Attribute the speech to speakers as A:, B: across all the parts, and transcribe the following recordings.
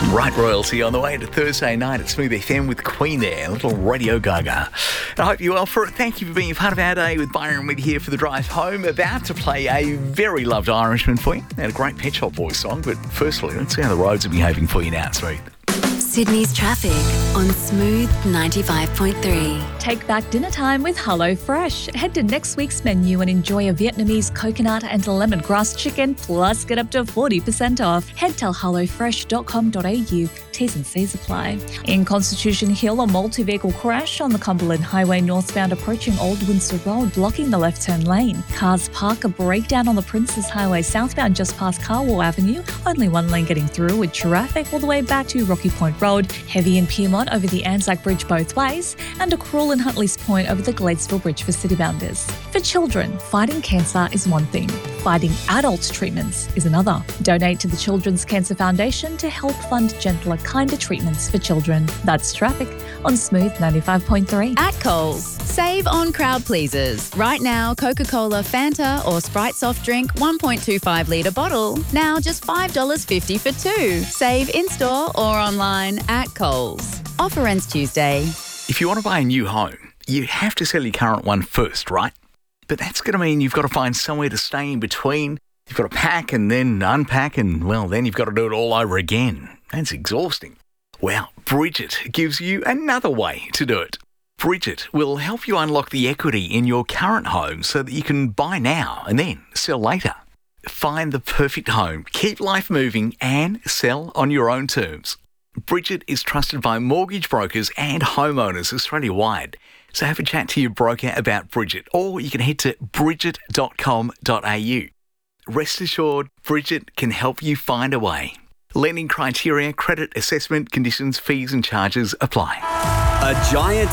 A: Right royalty on the way to Thursday night at Smooth FM with Queen there, little Radio Gaga. And I hope you're well for it. Thank you for being a part of our day with Byron Widd here for the drive home. About to play a very loved Irishman for you. And a great Pet Shop Boys song. But firstly, let's see how the roads are behaving for you now, Smooth.
B: Sydney's traffic on Smooth 95.3.
C: Take back dinner time with HelloFresh. Head to next week's menu and enjoy a Vietnamese coconut and lemongrass chicken, plus get up to 40% off. Head to hellofresh.com.au. T's and C's apply. In Constitution Hill, a multi-vehicle crash on the Cumberland Highway northbound approaching Old Windsor Road, blocking the left-turn lane. Cars park a breakdown on the Princes Highway southbound just past Carwell Avenue. Only one lane getting through with traffic all the way back to Rocky Point Road. Heavy in Pyrmont over the Anzac Bridge both ways. And a cruel in Huntleys Point over the Gladesville Bridge for citybounders. For children, fighting cancer is one thing. Fighting adults' treatments is another. Donate to the Children's Cancer Foundation to help fund gentler, kinder treatments for children. That's traffic on Smooth 95.3.
D: At Coles, save on crowd pleasers. Right now, Coca-Cola, Fanta or Sprite soft drink 1.25 litre bottle. Now just $5.50 for two. Save in-store or online at Coles. Offer ends Tuesday.
A: If you want to buy a new home, you have to sell your current one first, right? But that's going to mean you've got to find somewhere to stay in between. You've got to pack and then unpack and, well, then you've got to do it all over again. That's exhausting. Well, Bridget gives you another way to do it. Bridget will help you unlock the equity in your current home so that you can buy now and then sell later. Find the perfect home, keep life moving and sell on your own terms. Bridget is trusted by mortgage brokers and homeowners Australia-wide. So have a chat to your broker about Bridget, or you can head to bridget.com.au. Rest assured, Bridget can help you find a way. Lending criteria, credit assessment, conditions, fees and charges apply.
E: A giant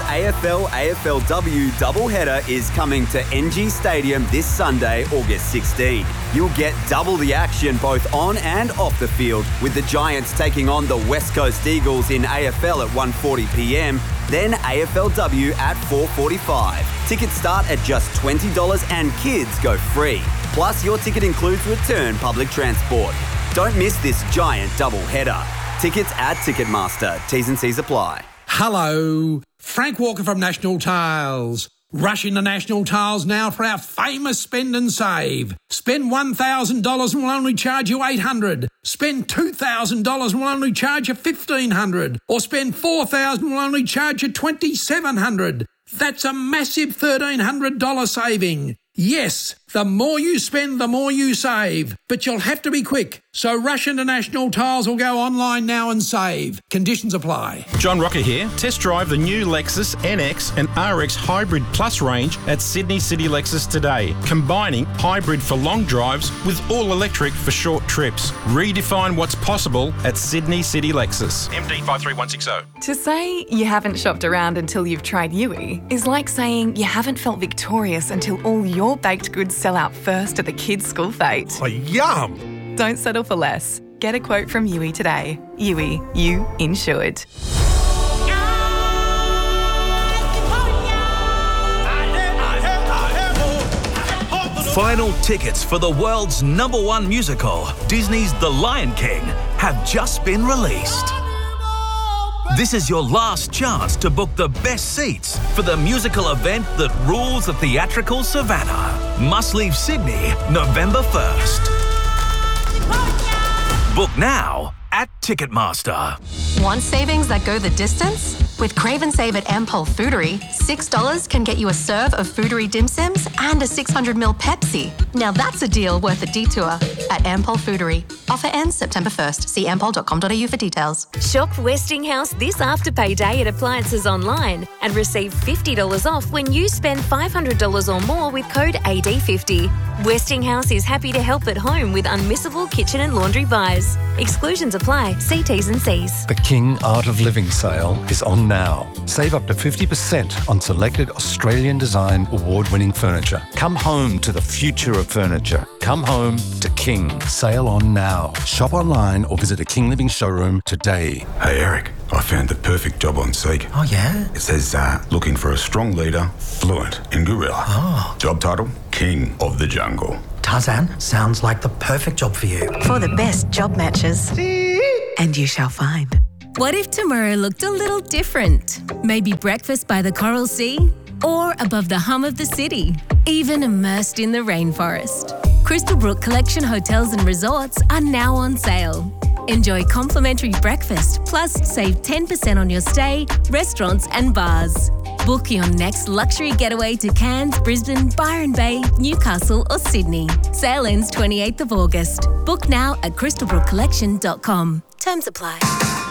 E: AFL-AFLW doubleheader is coming to NG Stadium this Sunday, August 16. You'll get double the action both on and off the field, with the Giants taking on the West Coast Eagles in AFL at 1:40pm, then AFLW at 4:45. Tickets start at just $20 and kids go free. Plus, your ticket includes return public transport. Don't miss this giant doubleheader. Tickets at Ticketmaster. T's and C's apply.
F: Hello, Frank Walker from National Tiles. Rush into National Tiles now for our famous spend and save. Spend $1,000 and we'll only charge you $800. Spend $2,000 and we'll only charge you $1,500. Or spend $4,000 and we'll only charge you $2,700. That's a massive $1,300 saving. Yes, the more you spend, the more you save. But you'll have to be quick. So rush into National Tiles or go online now and save. Conditions apply.
G: John Rocker here. Test drive the new Lexus NX and RX Hybrid Plus range at Sydney City Lexus today, combining hybrid for long drives with all electric for short trips. Redefine what's possible at Sydney City Lexus. MD 53160.
H: To say you haven't shopped around until you've tried Yui is like saying you haven't felt victorious until all your baked goods sell out first at the kids' school fete.
I: Oh, yum!
H: Don't settle for less. Get a quote from Yui today. Yui, you insured.
I: Final tickets for the world's #1 musical, Disney's The Lion King, have just been released. This is your last chance to book the best seats for the musical event that rules the theatrical savannah. Must leave Sydney November 1st. Book now at Ticketmaster.
J: Want savings that go the distance? With Crave and Save at Ampol Foodery, $6 can get you a serve of Foodery dim sims and a 600ml Pepsi. Now that's a deal worth a detour at Ampol Foodery. Offer ends September 1st. See ampol.com.au for details.
K: Shop Westinghouse this Afterpay Day at Appliances Online and receive $50 off when you spend $500 or more with code AD50. Westinghouse is happy to help at home with unmissable kitchen and laundry buys. Exclusions apply. See T's and C's.
L: The King Art of Living sale is on now. Save up to 50% on selected Australian design award-winning furniture. Come home to the future of furniture. Come home to King. Sale on now. Shop online or visit a King Living showroom today.
M: Hey Eric, I found the perfect job on Seek.
N: Oh yeah?
M: It says looking for a strong leader, fluent in gorilla.
N: Oh.
M: Job title, King of the Jungle.
N: Tarzan, sounds like the perfect job for you.
O: For the best job matches
N: and you shall find.
O: What if tomorrow looked a little different? Maybe breakfast by the Coral Sea? Or above the hum of the city? Even immersed in the rainforest? Crystalbrook Collection Hotels and Resorts are now on sale. Enjoy complimentary breakfast, plus save 10% on your stay, restaurants and bars. Book your next luxury getaway to Cairns, Brisbane, Byron Bay, Newcastle or Sydney. Sale ends 28th of August. Book now at crystalbrookcollection.com. Terms apply.